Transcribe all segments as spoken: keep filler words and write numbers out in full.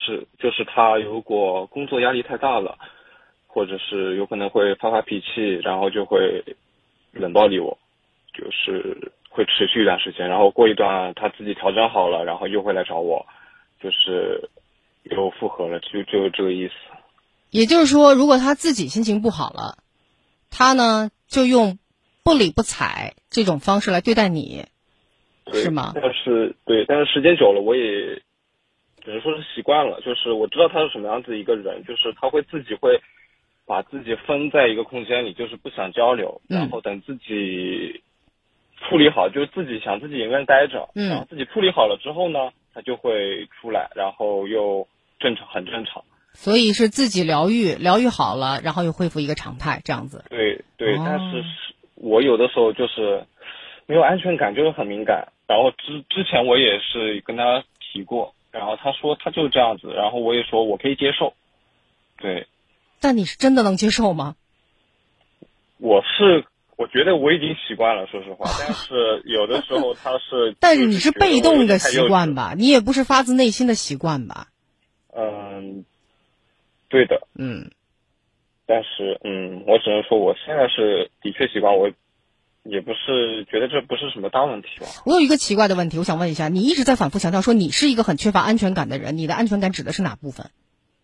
是就是他如果工作压力太大了，或者是有可能会发发脾气，然后就会冷暴力我，就是会持续一段时间，然后过一段他自己调整好了，然后又会来找我，就是又复合了，就就这个意思。 也就是说，如果他自己心情不好了，他呢就用不理不睬这种方式来对待你，是吗？ 但是对，但是时间久了，我也只能说是习惯了。就是我知道他是什么样子一个人，就是他会自己会把自己分在一个空间里，就是不想交流， 嗯、 然后等自己处理好，就是自己想自己一个人待着， 嗯， 然后自己处理好了之后呢，他就会出来，然后又正常，很正常。 所以是自己疗愈，疗愈好了，然后又恢复一个常态，这样子。 对对、 哦， 但是我有的时候就是没有安全感，就是很敏感。然后之之前我也是跟他提过，然后他说他就是这样子，然后我也说我可以接受。对。 但你是真的能接受吗？ 我是我觉得我已经习惯了，说实话。但是有的时候他是， 但是你是被动的习惯吧？你也不是发自内心的习惯吧？ 嗯。对的， 嗯， 但是嗯，我只能说我现在是的确习惯，我也不是觉得这不是什么大问题吧。 我有一个奇怪的问题，我想问一下，你一直在反复强调说你是一个很缺乏安全感的人，你的安全感指的是哪部分？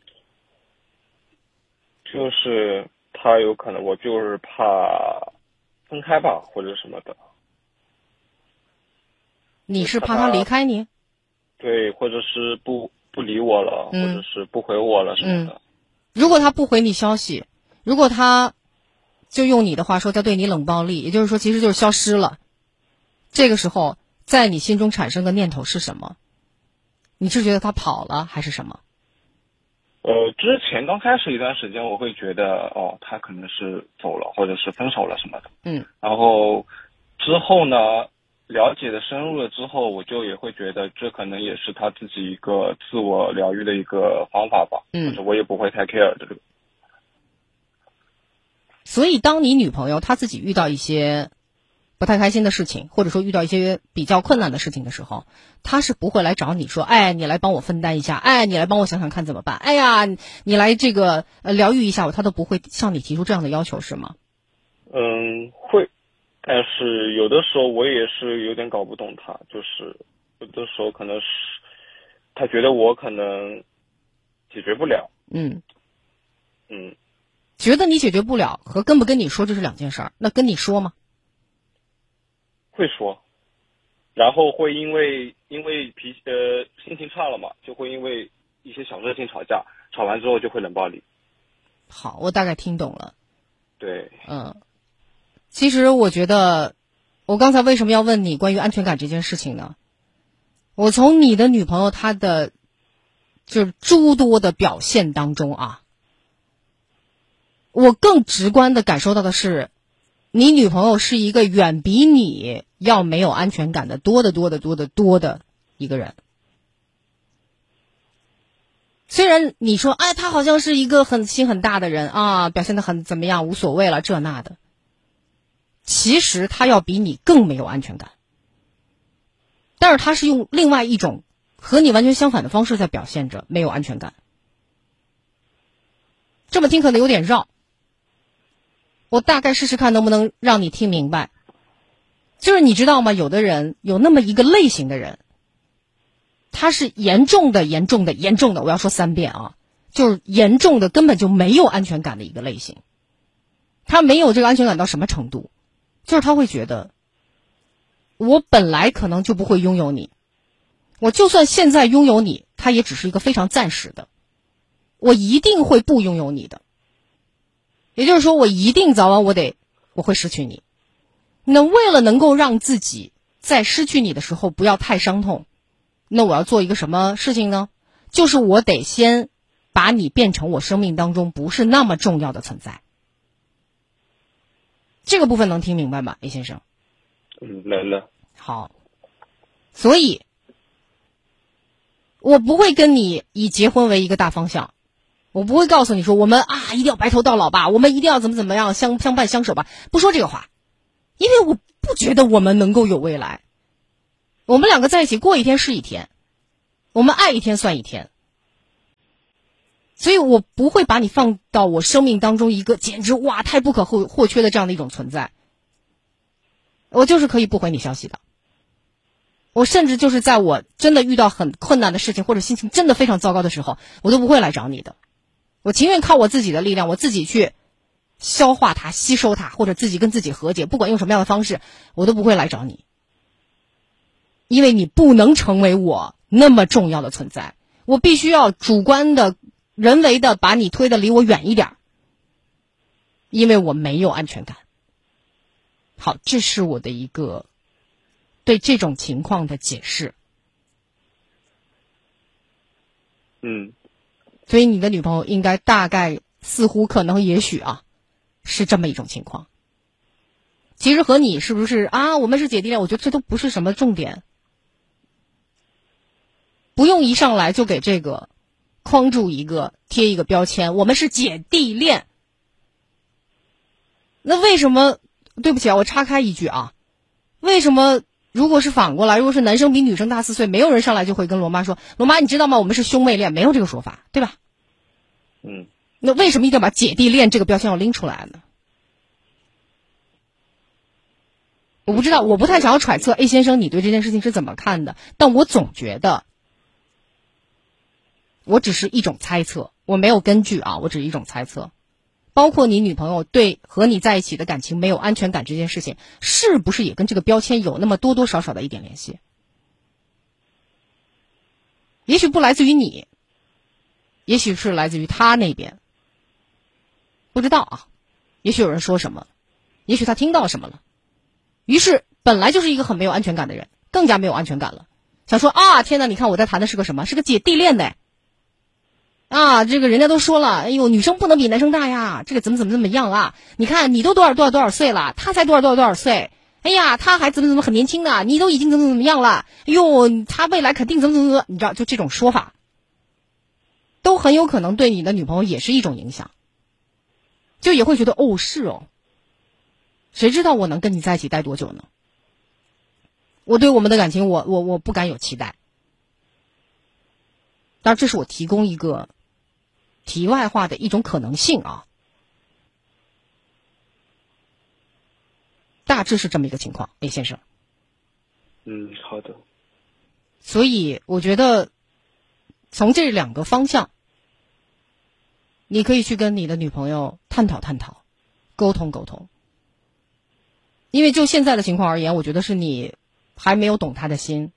就是他有可能我就是怕分开吧，或者什么的。 你是怕他离开你？ 对，或者是不不理我了、 嗯， 或者是不回我了什么的。 嗯，如果他不回你消息，如果他就用你的话说他对你冷暴力，也就是说其实就是消失了，这个时候在你心中产生的念头是什么？你是觉得他跑了还是什么？ 呃，之前刚开始一段时间我会觉得哦他可能是走了或者是分手了什么的。 嗯， 然后之后呢了解的深入了之后，我就也会觉得这可能也是他自己一个自我疗愈的一个方法吧。 嗯， 我也不会太 care 这个。 所以当你女朋友她自己遇到一些不太开心的事情，或者说遇到一些比较困难的事情的时候，她是不会来找你说，哎，你来帮我分担一下，哎，你来帮我想想看怎么办，哎呀，你来这个呃疗愈一下我，她都不会向你提出这样的要求，是吗？ 嗯，会。但是有的时候我也是有点搞不懂他，就是有的时候可能是他觉得我可能解决不了。 嗯嗯， 觉得你解决不了和跟不跟你说这是两件事儿。那跟你说吗？ 会说，然后会因为因为脾气呃心情差了嘛，就会因为一些小事情吵架，吵完之后就会冷暴力。 好，我大概听懂了。 对， 嗯。其实我觉得，我刚才为什么要问你关于安全感这件事情呢？我从你的女朋友她的就是诸多的表现当中啊，我更直观的感受到的是，你女朋友是一个远比你要没有安全感的多得多得多得多的一个人。虽然你说，哎，她好像是一个很心很大的人啊，表现得很怎么样，无所谓了，这那的。其实他要比你更没有安全感，但是他是用另外一种和你完全相反的方式在表现着没有安全感。这么听可能有点绕，我大概试试看能不能让你听明白。就是你知道吗，有的人有那么一个类型的人，他是严重的严重的严重的，我要说三遍啊，就是严重的根本就没有安全感的一个类型。他没有这个安全感到什么程度？就是他会觉得，我本来可能就不会拥有你，我就算现在拥有你，它也只是一个非常暂时的，我一定会不拥有你的。也就是说，我一定早晚我得我会失去你。那为了能够让自己在失去你的时候不要太伤痛，那我要做一个什么事情呢？就是我得先把你变成我生命当中不是那么重要的存在。这个部分能听明白吗 ，A 先生？ 嗯，能了。 好，所以我不会跟你以结婚为一个大方向，我不会告诉你说我们啊一定要白头到老吧，我们一定要怎么怎么样相相伴相守吧，不说这个话，因为我不觉得我们能够有未来。我们两个在一起过一天是一天，我们爱一天算一天。 所以我不会把你放到我生命当中一个简直哇太不可或或缺的这样的一种存在。我就是可以不回你消息的，我甚至就是在我真的遇到很困难的事情或者心情真的非常糟糕的时候，我都不会来找你的。我情愿靠我自己的力量，我自己去消化它、吸收它，或者自己跟自己和解，不管用什么样的方式，我都不会来找你。因为你不能成为我那么重要的存在，我必须要主观的、人为的把你推得离我远一点，因为我没有安全感。好，这是我的一个对这种情况的解释。 嗯， 所以你的女朋友应该大概、似乎、可能、也许啊，是这么一种情况。其实和你是不是啊，我们是姐弟恋，我觉得这都不是什么重点。不用一上来就给这个框住一个、贴一个标签，我们是姐弟恋。那为什么？对不起啊，我插开一句啊，为什么如果是反过来，如果是男生比女生大四岁，没有人上来就会跟罗妈说，罗妈你知道吗？我们是兄妹恋，没有这个说法，对吧？ 嗯。 那为什么一定要把姐弟恋这个标签要拎出来呢？我不知道，我不太想要揣测 A 先生你对这件事情是怎么看的，但我总觉得，我只是一种猜测，我没有根据啊，我只是一种猜测。包括你女朋友对和你在一起的感情没有安全感这件事情，是不是也跟这个标签有那么多多少少的一点联系？也许不来自于你，也许是来自于他那边，不知道啊。也许有人说什么，也许他听到什么了，于是本来就是一个很没有安全感的人，更加没有安全感了，想说啊，天哪，你看我在谈的是个什么？是个姐弟恋的。啊，这个人家都说了，哎呦，女生不能比男生大呀，这个怎么怎么怎么样啊？你看你都多少多少多少岁了，他才多少多少多少岁，哎呀，他还怎么怎么很年轻呢，你都已经怎么怎么样了，哎呦，他未来肯定怎么怎么怎么，你知道，就这种说法，都很有可能对你的女朋友也是一种影响，就也会觉得哦，是哦，谁知道我能跟你在一起待多久呢？我对我们的感情，我我我不敢有期待。当然，这是我提供一个题外话的一种可能性啊，大致是这么一个情况 ，A 先生。 嗯，好的。 所以我觉得，从这两个方向，你可以去跟你的女朋友探讨探讨，沟通沟通。因为就现在的情况而言，我觉得是你还没有懂她的心，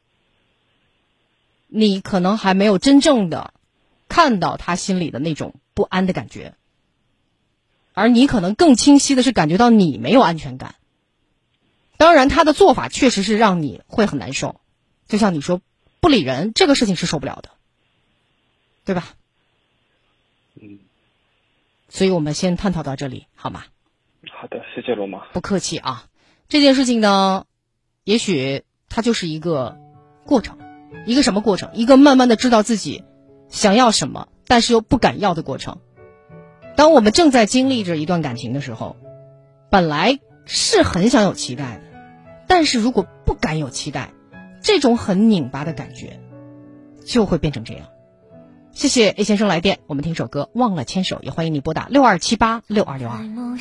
你可能还没有真正的看到她心里的那种不安的感觉，而你可能更清晰的是感觉到你没有安全感。当然她的做法确实是让你会很难受，就像你说不理人这个事情是受不了的，对吧？ 嗯， 所以我们先探讨到这里好吗？ 好的，谢谢罗妈。 不客气啊。这件事情呢，也许它就是一个过程，一个什么过程？一个慢慢的知道自己想要什么，但是又不敢要的过程。当我们正在经历着一段感情的时候，本来是很想有期待的，但是如果不敢有期待，这种很拧巴的感觉就会变成这样。谢谢 A 先生来电，我们听首歌《忘了牵手》，也欢迎你拨打六二七八六二六二。